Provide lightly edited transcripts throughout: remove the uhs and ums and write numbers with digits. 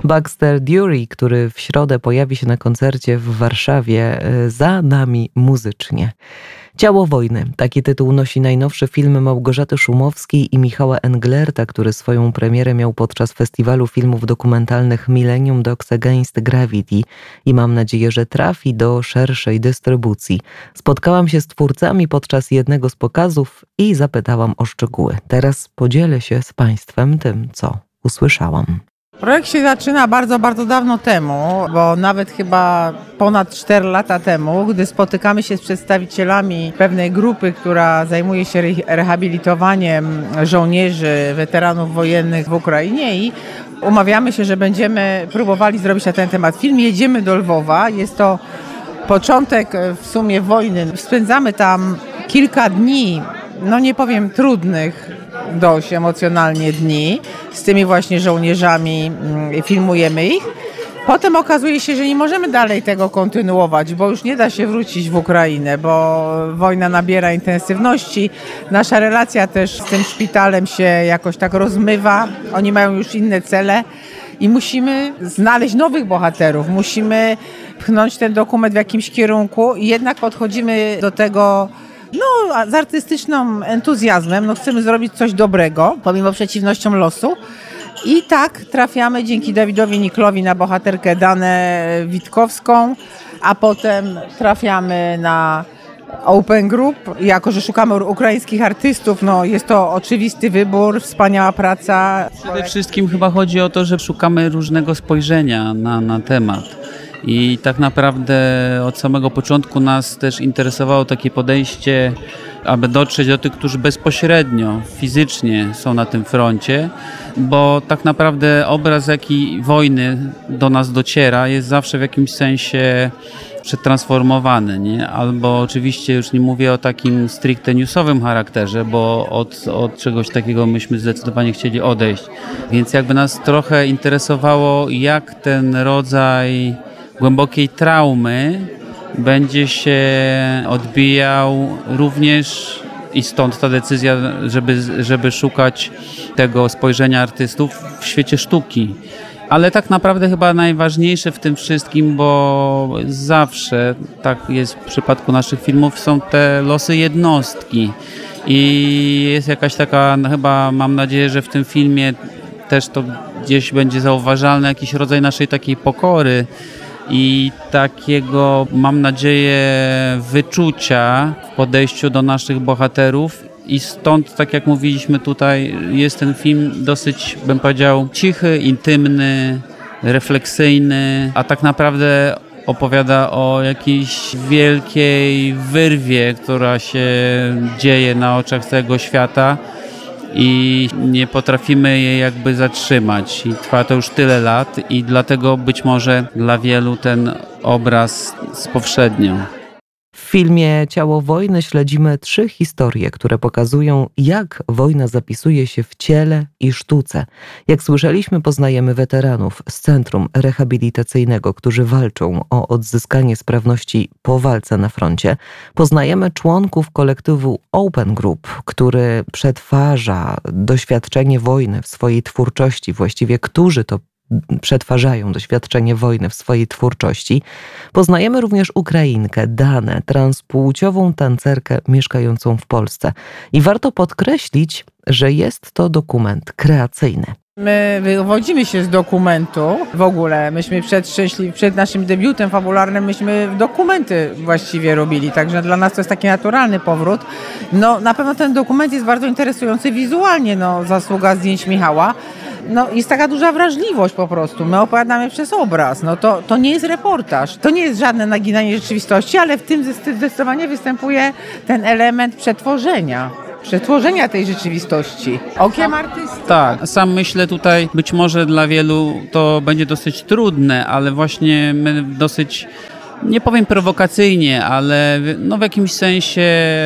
Baxter Dury, który w środę pojawi się na koncercie w Warszawie, za nami muzycznie. Ciało wojny. Taki tytuł nosi najnowszy film Małgorzaty Szumowskiej i Michała Englerta, który swoją premierę miał podczas festiwalu filmów dokumentalnych Millennium Dogs Against Gravity i mam nadzieję, że trafi do szerszej dystrybucji. Spotkałam się z twórcami podczas jednego z pokazów i zapytałam o szczegóły. Teraz podzielę się z Państwem tym, co usłyszałam. Projekt się zaczyna bardzo, bardzo dawno temu, bo nawet chyba ponad 4 lata temu, gdy spotykamy się z przedstawicielami pewnej grupy, która zajmuje się rehabilitowaniem żołnierzy, weteranów wojennych w Ukrainie i umawiamy się, że będziemy próbowali zrobić na ten temat film. Jedziemy do Lwowa, jest to początek w sumie wojny. Spędzamy tam kilka dni, no nie powiem trudnych, dość emocjonalnie dni z tymi właśnie żołnierzami, filmujemy ich. Potem okazuje się, że nie możemy dalej tego kontynuować, bo już nie da się wrócić w Ukrainę, bo wojna nabiera intensywności. Nasza relacja też z tym szpitalem się jakoś tak rozmywa. Oni mają już inne cele i musimy znaleźć nowych bohaterów. Musimy pchnąć ten dokument w jakimś kierunku i jednak podchodzimy do tego z artystycznym entuzjazmem, chcemy zrobić coś dobrego, pomimo przeciwnościom losu. I tak trafiamy dzięki Dawidowi Niklowi na bohaterkę Danę Witkowską, a potem trafiamy na Open Group. Jako że szukamy ukraińskich artystów, jest to oczywisty wybór, wspaniała praca. Przede wszystkim chyba chodzi o to, że szukamy różnego spojrzenia na temat. I tak naprawdę od samego początku nas też interesowało takie podejście, aby dotrzeć do tych, którzy bezpośrednio, fizycznie są na tym froncie, bo tak naprawdę obraz, jaki wojny do nas dociera, jest zawsze w jakimś sensie przetransformowany, nie? Albo oczywiście już nie mówię o takim stricte newsowym charakterze, bo od czegoś takiego myśmy zdecydowanie chcieli odejść. Więc jakby nas trochę interesowało, jak ten rodzaj głębokiej traumy będzie się odbijał również i stąd ta decyzja, żeby szukać tego spojrzenia artystów w świecie sztuki. Ale tak naprawdę chyba najważniejsze w tym wszystkim, bo zawsze, tak jest w przypadku naszych filmów, są te losy jednostki. I jest jakaś taka, chyba mam nadzieję, że w tym filmie też to gdzieś będzie zauważalny jakiś rodzaj naszej takiej pokory i takiego, mam nadzieję, wyczucia w podejściu do naszych bohaterów. I stąd, tak jak mówiliśmy tutaj, jest ten film dosyć, bym powiedział, cichy, intymny, refleksyjny, a tak naprawdę opowiada o jakiejś wielkiej wyrwie, która się dzieje na oczach całego świata i nie potrafimy jej jakby zatrzymać. I trwa to już tyle lat i dlatego być może dla wielu ten obraz spowszedniał. W filmie Ciało wojny śledzimy 3 historie, które pokazują, jak wojna zapisuje się w ciele i sztuce. Jak słyszeliśmy, poznajemy weteranów z Centrum Rehabilitacyjnego, którzy walczą o odzyskanie sprawności po walce na froncie. Poznajemy członków kolektywu Open Group, który przetwarza doświadczenie wojny w swojej twórczości, właściwie którzy to przetwarzają doświadczenie wojny w swojej twórczości. Poznajemy również Ukrainkę, Danę, transpłciową tancerkę mieszkającą w Polsce. I warto podkreślić, że jest to dokument kreacyjny. My wywodzimy się z dokumentu w ogóle. Myśmy przed naszym debiutem fabularnym dokumenty właściwie robili, także dla nas to jest taki naturalny powrót. Na pewno ten dokument jest bardzo interesujący wizualnie, zasługa zdjęć Michała. Jest taka duża wrażliwość po prostu. My opowiadamy przez obraz. To nie jest reportaż. To nie jest żadne naginanie rzeczywistości, ale w tym zdecydowanie występuje ten element przetworzenia tej rzeczywistości. Okiem artysty. Tak, sam myślę tutaj, być może dla wielu to będzie dosyć trudne, ale właśnie my dosyć, nie powiem prowokacyjnie, ale w jakimś sensie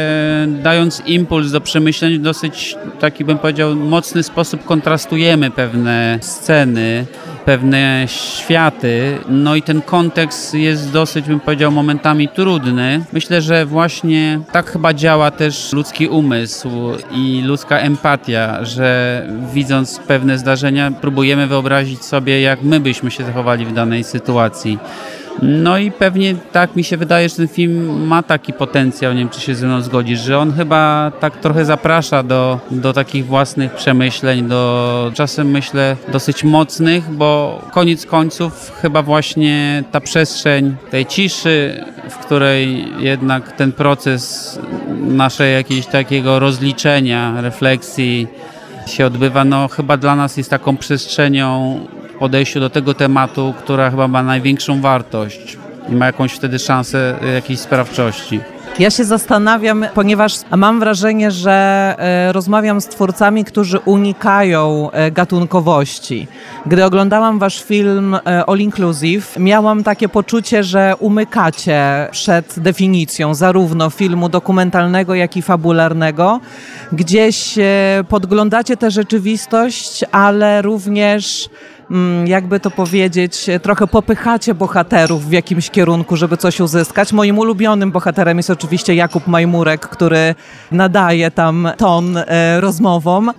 dając impuls do przemyśleń, w dosyć taki, bym powiedział, mocny sposób kontrastujemy pewne sceny, pewne światy, no i ten kontekst jest dosyć, bym powiedział, momentami trudny. Myślę, że właśnie tak chyba działa też ludzki umysł i ludzka empatia, że widząc pewne zdarzenia próbujemy wyobrazić sobie, jak my byśmy się zachowali w danej sytuacji. No i pewnie tak mi się wydaje, że ten film ma taki potencjał, nie wiem, czy się ze mną zgodzisz, że on chyba tak trochę zaprasza do takich własnych przemyśleń, do czasem myślę dosyć mocnych, bo koniec końców chyba właśnie ta przestrzeń tej ciszy, w której jednak ten proces naszej jakiegoś takiego rozliczenia, refleksji się odbywa, no chyba dla nas jest taką przestrzenią podejściu do tego tematu, która chyba ma największą wartość i ma jakąś wtedy szansę jakiejś sprawczości. Ja się zastanawiam, ponieważ mam wrażenie, że rozmawiam z twórcami, którzy unikają gatunkowości. Gdy oglądałam wasz film All Inclusive, miałam takie poczucie, że umykacie przed definicją zarówno filmu dokumentalnego, jak i fabularnego. Gdzieś podglądacie tę rzeczywistość, ale również jakby to powiedzieć, trochę popychacie bohaterów w jakimś kierunku, żeby coś uzyskać. Moim ulubionym bohaterem jest oczywiście Jakub Majmurek, który nadaje tam ton rozmowom.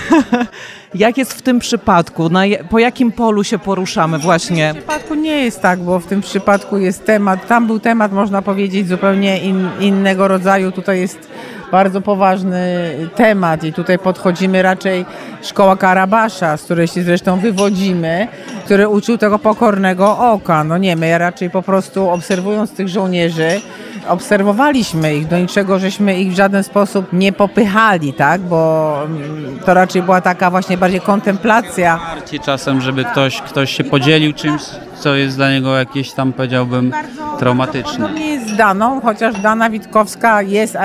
Jak jest w tym przypadku? Po jakim polu się poruszamy właśnie? W tym przypadku nie jest tak, bo w tym przypadku jest temat, tam był temat, można powiedzieć, zupełnie innego rodzaju. Tutaj jest bardzo poważny temat i tutaj podchodzimy raczej szkoła Karabasza, z której się zresztą wywodzimy, który uczył tego pokornego oka. No nie, my raczej po prostu obserwując tych żołnierzy, obserwowaliśmy ich, do niczego żeśmy ich w żaden sposób nie popychali, tak, bo to raczej była taka właśnie bardziej kontemplacja. Czasem, żeby ktoś się podzielił czymś, co jest dla niego jakieś tam, powiedziałbym, traumatyczne. Podobnie jest z Daną, chociaż Dana Witkowska jest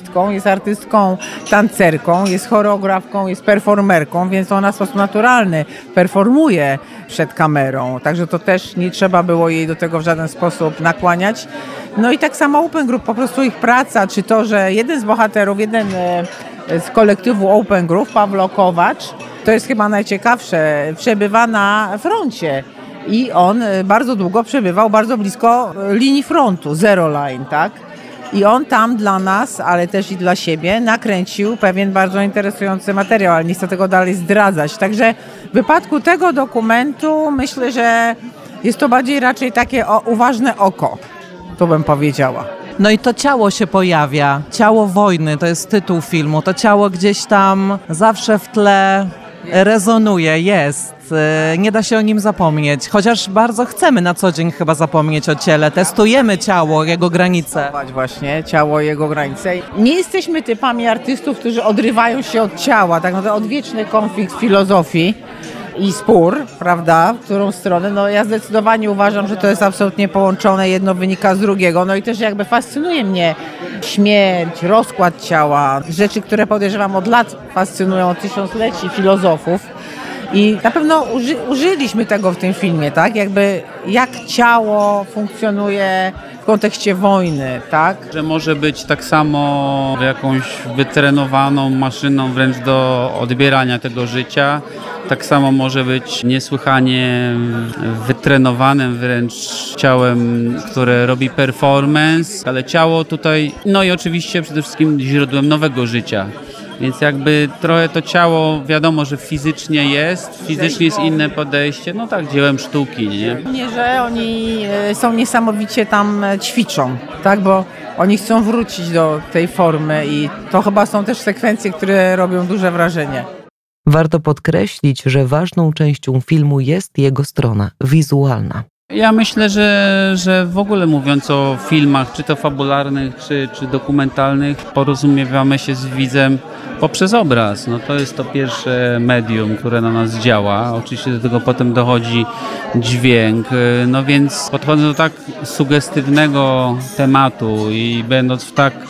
artystką tancerką, jest choreografką, jest performerką, więc ona w sposób naturalny performuje przed kamerą, także to też nie trzeba było jej do tego w żaden sposób nakłaniać. No i tak samo Open Group, po prostu ich praca, czy to, że jeden z bohaterów, jeden z kolektywu Open Group, Pawlo Kowacz, to jest chyba najciekawsze, przebywa na froncie. I on bardzo długo przebywał bardzo blisko linii frontu, Zero Line, tak? I on tam dla nas, ale też i dla siebie nakręcił pewien bardzo interesujący materiał, ale nie chcę tego dalej zdradzać. Także w wypadku tego dokumentu myślę, że jest to bardziej raczej takie uważne oko, to bym powiedziała. No i to ciało się pojawia, ciało wojny, to jest tytuł filmu, to ciało gdzieś tam zawsze w tle rezonuje, jest. Nie da się o nim zapomnieć, chociaż bardzo chcemy na co dzień chyba zapomnieć o ciele, testujemy ciało, jego granice. Właśnie, ciało, jego granice. Nie jesteśmy typami artystów, którzy odrywają się od ciała, tak naprawdę odwieczny konflikt filozofii i spór, prawda, w którą stronę, no ja zdecydowanie uważam, że to jest absolutnie połączone, jedno wynika z drugiego, no i też jakby fascynuje mnie śmierć, rozkład ciała, rzeczy, które podejrzewam od lat fascynują, od tysiącleci filozofów i na pewno użyliśmy tego w tym filmie, tak, jakby jak ciało funkcjonuje w kontekście wojny, tak? Że może być tak samo jakąś wytrenowaną maszyną wręcz do odbierania tego życia, tak samo może być niesłychanie wytrenowanym wręcz ciałem, które robi performance, ale ciało tutaj, no i oczywiście przede wszystkim źródłem nowego życia. Więc jakby trochę to ciało, wiadomo, że fizycznie jest inne podejście, no tak, dziełem sztuki, nie? Nie, że oni są niesamowicie tam ćwiczą, tak, bo oni chcą wrócić do tej formy i to chyba są też sekwencje, które robią duże wrażenie. Warto podkreślić, że ważną częścią filmu jest jego strona wizualna. Ja myślę, że w ogóle mówiąc o filmach, czy to fabularnych, czy dokumentalnych, porozumiewamy się z widzem poprzez obraz. No to jest to pierwsze medium, które na nas działa. Oczywiście do tego potem dochodzi dźwięk. No więc podchodząc do tak sugestywnego tematu i będąc w tak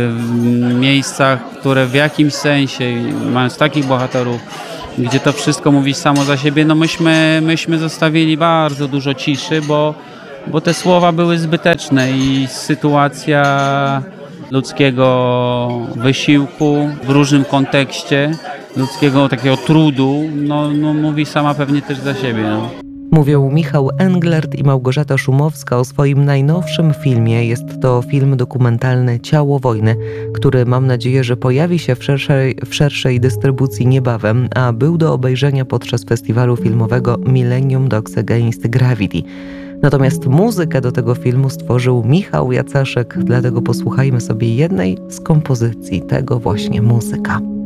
miejscach, które w jakimś sensie, mając takich bohaterów, gdzie to wszystko mówi samo za siebie, no myśmy zostawili bardzo dużo ciszy, bo te słowa były zbyteczne i sytuacja ludzkiego wysiłku w różnym kontekście, ludzkiego takiego trudu, no mówi sama pewnie też za siebie. No. Mówią Michał Englert i Małgorzata Szumowska o swoim najnowszym filmie. Jest to film dokumentalny Ciało wojny, który mam nadzieję, że pojawi się w szerszej dystrybucji niebawem, a był do obejrzenia podczas festiwalu filmowego Millennium Dogs Against Gravity. Natomiast muzykę do tego filmu stworzył Michał Jacaszek, dlatego posłuchajmy sobie jednej z kompozycji tego właśnie muzyka.